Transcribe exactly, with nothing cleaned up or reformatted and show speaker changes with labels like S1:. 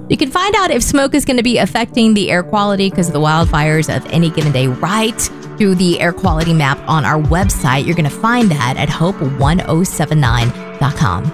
S1: You can find out if smoke is going to be affecting the air quality because of the wildfires of any given day right through the air quality map on our website. You're going to find that at hope ten seventy-nine dot com.